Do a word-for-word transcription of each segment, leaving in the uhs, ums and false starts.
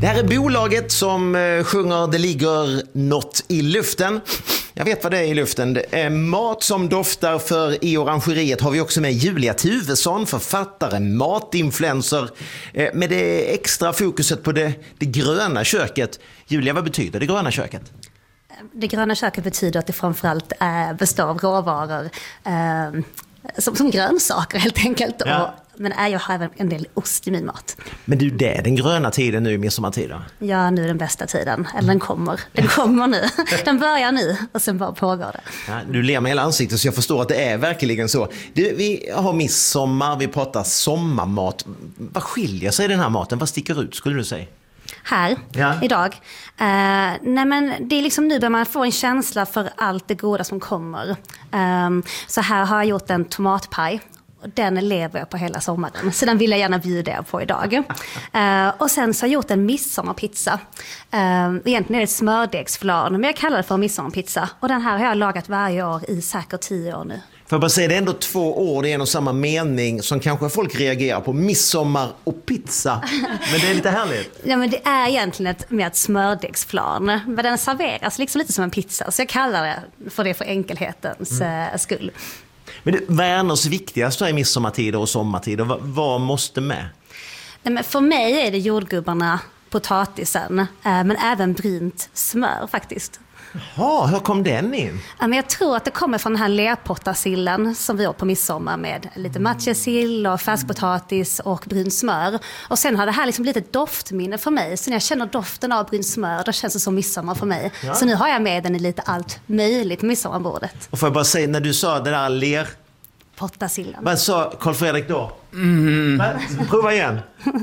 Det här är bolaget som eh, sjunger Det ligger något i luften. Jag vet vad det är i luften. Det är mat som doftar, för i orangeriet har vi också med Julia Tuvesson, författare, matinfluencer, eh, med det extra fokuset på det, det gröna köket. Julia, vad betyder det gröna köket? Det gröna köket betyder att det framförallt är består av råvaror eh, som, som grönsaker helt enkelt. Ja. Och, men är jag har även en del ost i min mat. Men du, det är den gröna tiden nu i midsommartiden. Ja, nu är den bästa tiden. Eller den kommer. Den kommer nu. Den börjar nu och sen bara pågår det. Ja, du ler med hela ansiktet så jag förstår att det är verkligen så. Du, vi har midsommar, vi pratar sommarmat. Vad skiljer sig den här maten? Vad sticker ut skulle du säga? Här, ja. idag. Uh, nej men det är liksom nu börjar man få en känsla för allt det goda som kommer. Um, så här har jag gjort en tomatpaj. Och den lever jag på hela sommaren. Så den vill jag gärna bjuda er på idag. Uh, och sen så har jag gjort en midsommarpizza. Uh, egentligen är det ett smördegsflarn, men jag kallar det för en midsommarpizza. Och den här har jag lagat varje år i säkert tio år nu. Får jag bara säga, det är ändå två år i en och samma mening som kanske folk reagerar på. Midsommar och pizza. Men det är lite härligt. Ja, men det är egentligen ett, med ett smördegsflarn. Men den serveras liksom lite som en pizza. Så jag kallar det för det för enkelhetens mm. skull. Men du, vad är annars viktigast i midsommartider och sommartider? Vad, vad måste med? Nej, men för mig är det jordgubbarna, potatisen, men även brynt smör faktiskt. Ja, hur kom den in? Ja, men jag tror att det kommer från den här lerpottasillen som vi har på midsommar med lite matjessill och färskpotatis och brynt smör. Och sen har det här liksom blivit ett doftminne för mig. Så när jag känner doften av brynt smör, då känns det som midsommar för mig. Ja. Så nu har jag med den i lite allt möjligt på midsommarbordet. Och får jag bara säga, när du sa det där ler... Pottasillen. Vad sa Carl Fredrik då? Mm. Men, prova igen.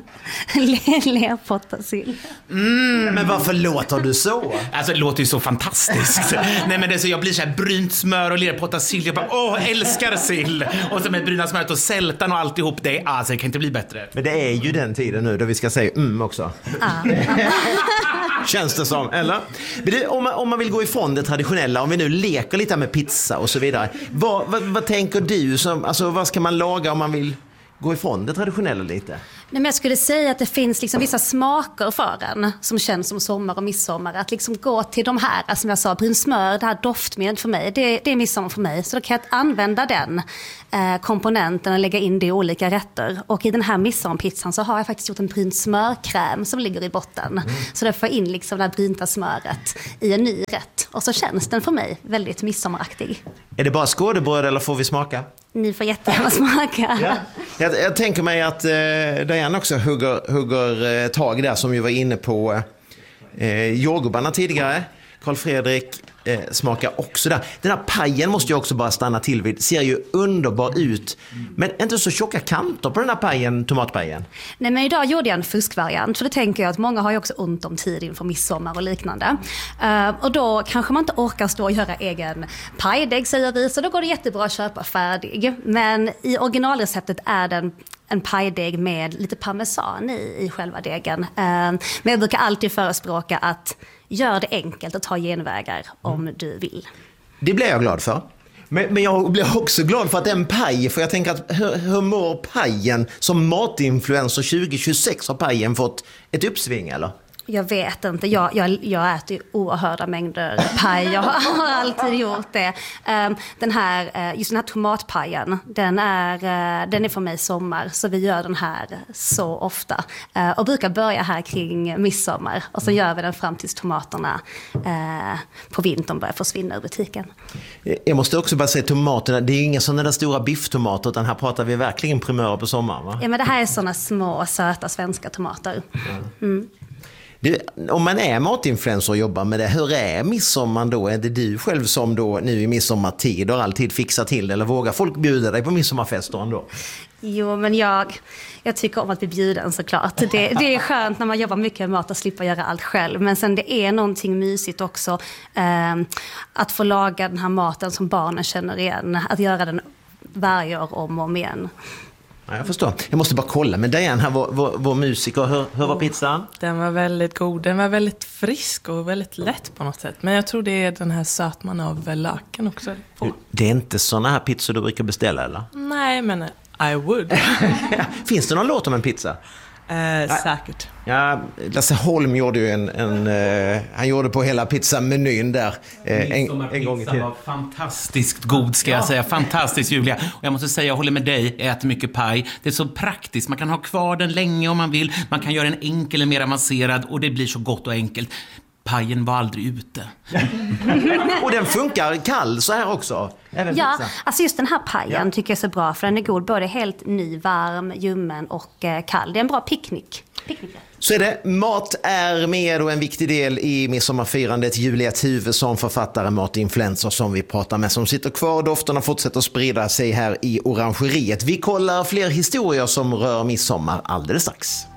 Lerpottasill. Mm. Men varför låter du så? Alltså det låter ju så fantastiskt. Nej men det är så, jag blir så här brynt smör och lerpottasill. Jag bara, åh, älskar sill. Och så med bryna smöret och sältan och alltihop det. Alltså det kan inte bli bättre. Men det är ju den tiden nu då vi ska säga mm också. Ah. Känns det som, eller? Men det, om, man, om man vill gå ifrån det traditionella, om vi nu leker lite med pizza och så vidare. Vad, vad, vad tänker du? Som, alltså, vad ska man laga om man vill gå ifrån det traditionella lite? Nej, men jag skulle säga att det finns liksom vissa smaker för en som känns som sommar och midsommar. Att liksom gå till de här, alltså, som jag sa, brynt smör, det här doftmedlet för mig, det, det är midsommar för mig. Så då kan jag använda den eh, komponenten och lägga in det i olika rätter. Och i den här midsommarpizzan så har jag faktiskt gjort en brynt smörkräm som ligger i botten. Mm. Så där får jag in liksom det här brynta smöret i en ny rätt. Och så känns den för mig väldigt midsommaraktig. Är det bara skådebröd eller får vi smaka? Ni får jättegärna smaka. Ja. Jag, jag tänker mig att eh, Diane också hugger, hugger eh, tag där, som ju var inne på eh, jordgubbarna tidigare. Carl Fredrik eh, smakar också där. Den här pajen måste jag också bara stanna till vid. Ser ju underbar ut. Men inte så tjocka kanter på den här pajen, tomatpajen. Nej, men idag gjorde jag en fuskvariant. För det tänker jag att många har ju också ont om tid inför midsommar och liknande. Uh, och då kanske man inte orkar stå och göra egen pajdeg, säger vi. Så då går det jättebra att köpa färdig. Men i originalreceptet är den en pajdeg med lite parmesan i, i själva degen. Uh, men jag brukar alltid förespråka att gör det enkelt att ta genvägar om mm. du vill. Det blir jag glad för. Men, men jag blir också glad för att det är en paj. För jag tänker att hur, hur mår pajen som matinfluencer tjugo tjugosex? Har pajen fått ett uppsving eller? Jag vet inte. Jag, jag, jag äter ju oerhörda mängder paj. Jag har alltid gjort det. Den här, just den här tomatpajen, den är, den är för mig sommar. Så vi gör den här så ofta. Och brukar börja här kring midsommar. Och så gör vi den fram tills tomaterna på vintern börjar försvinna ur butiken. Jag måste också bara säga tomaterna. Det är ju inga sådana där stora bifftomater. Utan här pratar vi verkligen primörer på sommaren, va? Ja, men det här är sådana små, söta svenska tomater. Mm. Du, om man är matinfluencer och jobbar med det, hur är midsommar då? Är det du själv som då nu i midsommartid och alltid fixar till det? Eller vågar folk bjuda dig på midsommarfester ändå? Jo, men jag, jag tycker om att bli bjuden såklart. Det, det är skönt när man jobbar mycket med mat och slippa göra allt själv. Men sen det är någonting mysigt också eh, att få laga den här maten som barnen känner igen. Att göra den varje år om och om igen. Ja, jag förstår. Jag måste bara kolla med Diane här, vår, vår, vår musiker. Hur, hur var pizzan? Den var väldigt god. Den var väldigt frisk och väldigt lätt på något sätt. Men jag tror det är den här sötman av laken också. På. Det är inte såna här pizzor du brukar beställa, eller? Nej, men I would. Finns det någon låt om en pizza? Eh, säkert. Ja, Lasse Holm gjorde ju en, en uh, han gjorde på hela pizzamenyn där uh, en, en gång i tiden. Var fantastiskt god, ska jag säga. Fantastiskt, Julia. Och jag måste säga, jag håller med dig, äter mycket paj. Det är så praktiskt, man kan ha kvar den länge om man vill. Man kan göra en enkel eller mer avancerad och det blir så gott och enkelt. Pajen var aldrig ute. Och den funkar kall så här också. Även ja, pizza. alltså just den här pajen Ja. tycker jag är så bra för den är god både helt ny, varm, ljummen och eh, kall. Det är en bra picknick. Picknick. Så är det. Mat är med och en viktig del i midsommarfirandet. Julia Tuvesson, författare, matinfluencer som vi pratar med, som sitter kvar. Dofterna fortsätter sprida sig här i Orangeriet. Vi kollar fler historier som rör midsommar alldeles strax.